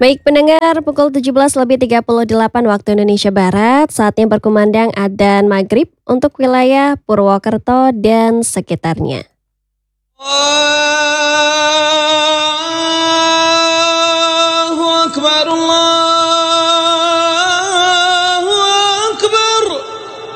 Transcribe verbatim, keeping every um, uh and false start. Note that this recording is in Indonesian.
Baik pendengar, pukul tujuh belas lebih tiga puluh delapan waktu Indonesia Barat, saatnya berkumandang adzan maghrib untuk wilayah Purwokerto dan sekitarnya. Allahu Akbar, Allah.